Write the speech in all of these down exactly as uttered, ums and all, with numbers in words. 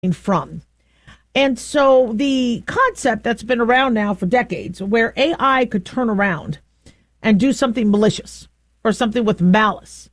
from. And so the concept that's been around now for decades, where A I could turn around and do something malicious or something with malice,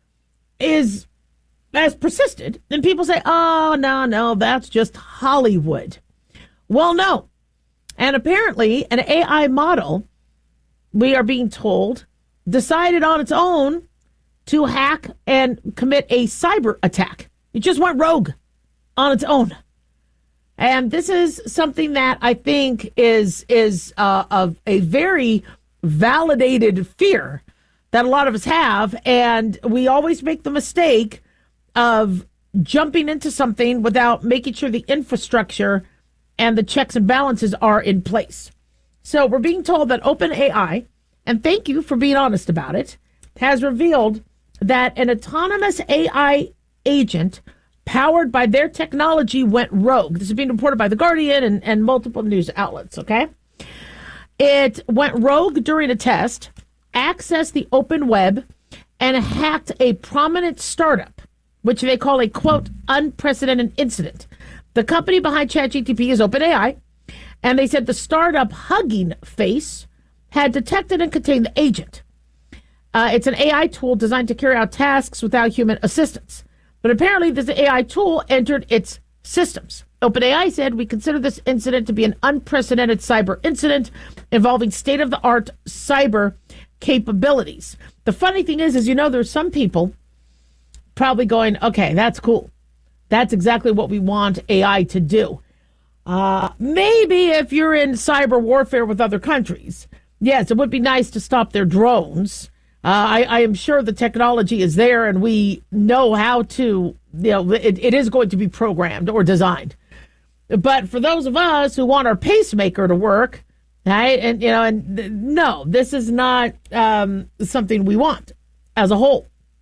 is has persisted. And people say, oh, no, no, that's just Hollywood. Well, no. And apparently an A I model, we are being told, decided on its own to hack and commit a cyber attack. It just went rogue on its own. And this is something that I think is is uh, of a very validated fear that a lot of us have. And we always make the mistake of jumping into something without making sure the infrastructure and the checks and balances are in place. So we're being told that OpenAI, and thank you for being honest about it, has revealed that an autonomous A I agent powered by their technology went rogue. This is being reported by The Guardian and, and multiple news outlets, okay? It went rogue during a test, accessed the open web, and hacked a prominent startup, which they call a, quote, unprecedented incident. The company behind ChatGPT is OpenAI, and they said the startup Hugging Face had detected and contained the agent. Uh, it's an A I tool designed to carry out tasks without human assistance. But apparently this A I tool entered its systems. OpenAI said, we consider this incident to be an unprecedented cyber incident involving state-of-the-art cyber capabilities. The funny thing is, is, you know, there's some people probably going, okay, that's cool. That's exactly what we want A I to do. Uh, maybe if you're in cyber warfare with other countries, yes, it would be nice to stop their drones. Uh, I, I am sure the technology is there and we know how to, you know, it, it is going to be programmed or designed. But for those of us who want our pacemaker to work, right, and, you know, and th- no, this is not um, something we want as a whole.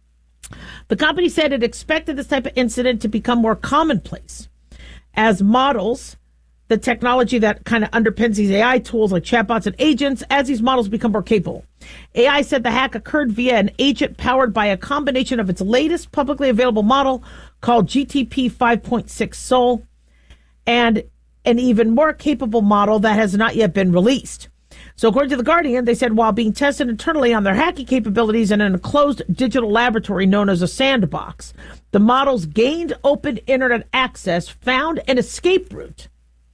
The company said it expected this type of incident to become more commonplace as models, the technology that kind of underpins these A I tools like chatbots and agents, as these models become more capable. A I said the hack occurred via an agent powered by a combination of its latest publicly available model called G T P five point six Sol and an even more capable model that has not yet been released. So according to The Guardian, they said while being tested internally on their hacking capabilities in an enclosed digital laboratory known as a sandbox, the models gained open internet access, found an escape route,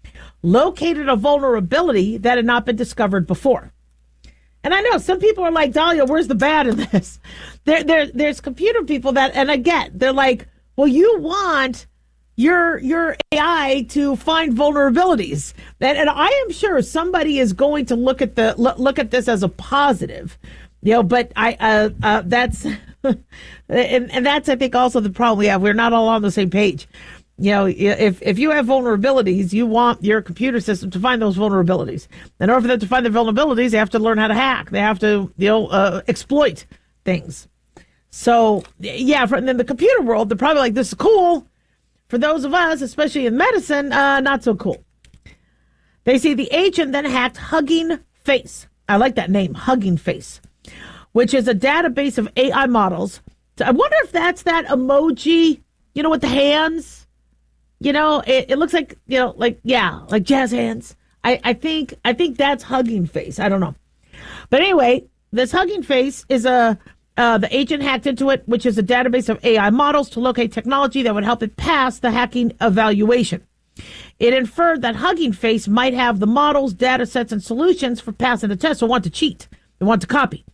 located a vulnerability that had not been discovered before. And I know some people are like, Dahlia, where's the bad in this? There, there, there's computer people that, and I get, they're like, well, you want your your A I to find vulnerabilities. And, and I am sure somebody is going to look at the look at this as a positive, you know. But I uh, uh, that's and, and that's I think also the problem we have. We're not all on the same page. You know, if if you have vulnerabilities, you want your computer system to find those vulnerabilities. In order for them to find the vulnerabilities, they have to learn how to hack. They have to, you know, uh, exploit things. So, yeah, for, and in the computer world, they're probably like, this is cool. For those of us, especially in medicine, uh, not so cool. They say the agent then hacked Hugging Face. I like that name, Hugging Face, which is a database of A I models. So I wonder if that's that emoji, you know, with the hands. You know, it, it looks like, you know, like, yeah, like jazz hands. I, I think I think that's Hugging Face. I don't know. But anyway, this Hugging Face is a, uh, the agent hacked into it, which is a database of A I models to locate technology that would help it pass the hacking evaluation. It inferred that Hugging Face might have the models, data sets, and solutions for passing the test, so want to cheat. They want to copy.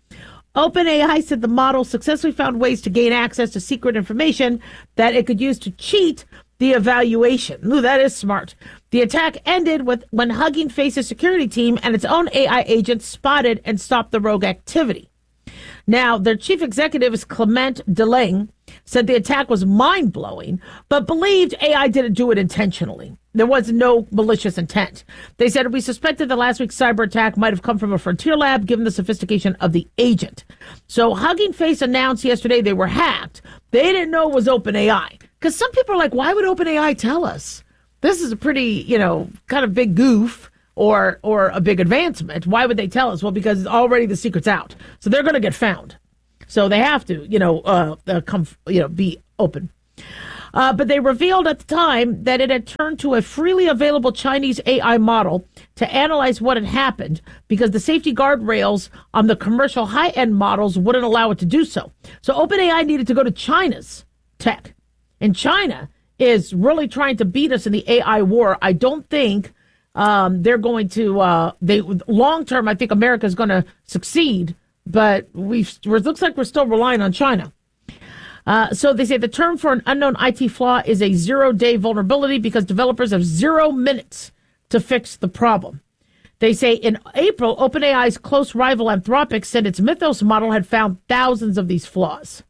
OpenAI said the model successfully found ways to gain access to secret information that it could use to cheat the evaluation. Ooh, that is smart. The attack ended with when Hugging Face's security team and its own A I agents spotted and stopped the rogue activity. Now, their chief executive is Clement Delange, said the attack was mind-blowing, but believed A I didn't do it intentionally. There was no malicious intent. They said we suspected the last week's cyber attack might have come from a frontier lab, given the sophistication of the agent. So Hugging Face announced yesterday they were hacked. They didn't know it was OpenAI. Because some people are like, why would OpenAI tell us? This is a pretty, you know, kind of big goof or or a big advancement. Why would they tell us? Well, because already the secret's out. So they're going to get found. So they have to, you know, uh, uh, come, you know, be open. Uh, but they revealed at the time that it had turned to a freely available Chinese A I model to analyze what had happened because the safety guardrails on the commercial high-end models wouldn't allow it to do so. So OpenAI needed to go to China's tech. And China is really trying to beat us in the A I war. I don't think um, they're going to, uh, they long-term, I think America is going to succeed, but we've, it looks like we're still relying on China. Uh, so they say the term for an unknown I T flaw is a zero-day vulnerability because developers have zero minutes to fix the problem. They say in April, OpenAI's close rival Anthropic said its Mythos model had found thousands of these flaws.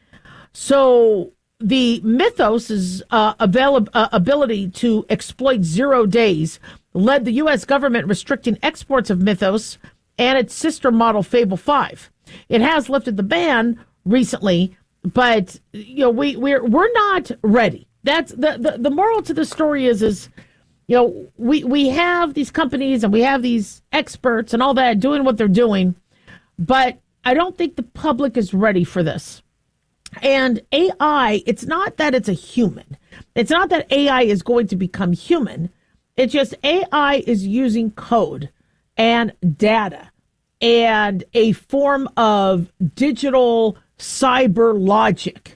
So the Mythos's uh, avail- uh, ability to exploit zero days led the U S government restricting exports of Mythos and its sister model Fable five. It has lifted the ban recently, but you know we we're we're not ready. That's the, the the moral to the story is is you know we we have these companies and we have these experts and all that doing what they're doing, but I don't think the public is ready for this. And A I, it's not that it's a human. It's not that A I is going to become human. It's just A I is using code and data and a form of digital cyber logic.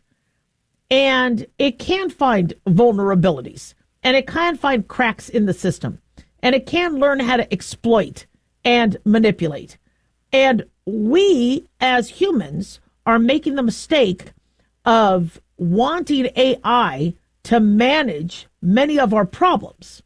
And it can find vulnerabilities and it can find cracks in the system and it can learn how to exploit and manipulate. And we as humans are making the mistake of wanting A I to manage many of our problems.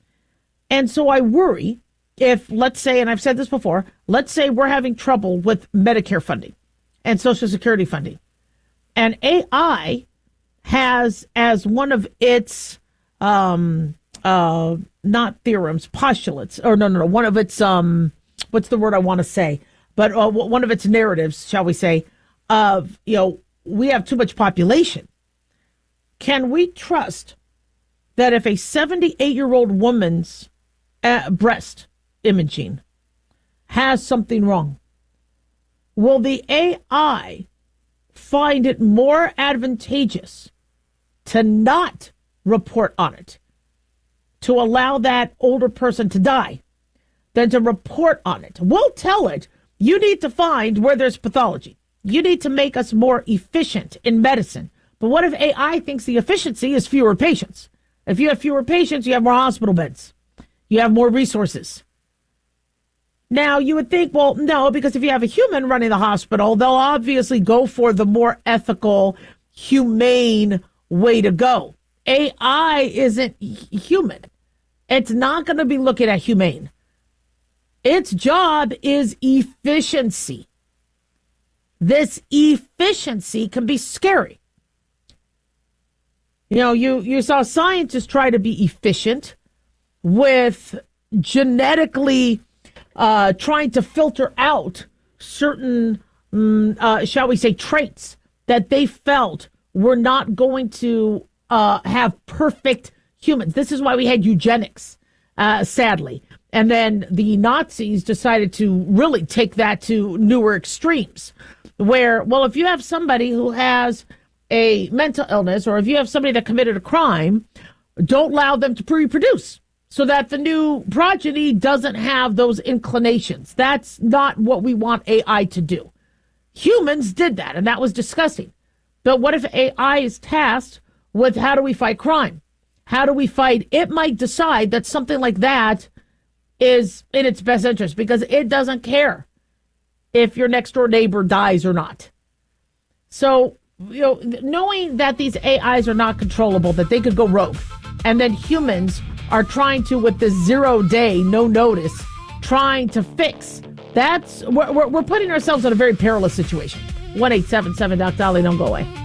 And so I worry if, let's say, and I've said this before, let's say we're having trouble with Medicare funding and Social Security funding. And A I has as one of its, um, uh, not theorems, postulates, or no, no, no, one of its, um, what's the word I want to say? But uh, one of its narratives, shall we say, of, you know, we have too much population. Can we trust that if a seventy-eight-year-old woman's uh, breast imaging has something wrong, will the A I find it more advantageous to not report on it, to allow that older person to die, than to report on it? We'll tell it, you need to find where there's pathology. You need to make us more efficient in medicine. But what if A I thinks the efficiency is fewer patients? If you have fewer patients, you have more hospital beds. You have more resources. Now, you would think, well, no, because if you have a human running the hospital, they'll obviously go for the more ethical, humane way to go. A I isn't human. It's not going to be looking at humane. Its job is efficiency. This efficiency can be scary. You know, you, you saw scientists try to be efficient with genetically uh, trying to filter out certain, um, uh, shall we say, traits that they felt were not going to uh, have perfect humans. This is why we had eugenics, uh, sadly. And then the Nazis decided to really take that to newer extremes, where, well, if you have somebody who has a mental illness or if you have somebody that committed a crime, don't allow them to reproduce so that the new progeny doesn't have those inclinations. That's not what we want A I to do. Humans did that, and that was disgusting. But what if A I is tasked with how do we fight crime? How do we fight? It might decide that something like that is in its best interest because it doesn't care if your next door neighbor dies or not. So, you know, knowing that these A Is are not controllable, that they could go rogue, and then humans are trying to, with this zero day, no notice, trying to fix, that's, we're, we're putting ourselves in a very perilous situation. one eight seven seven Doc Dolly, don't go away.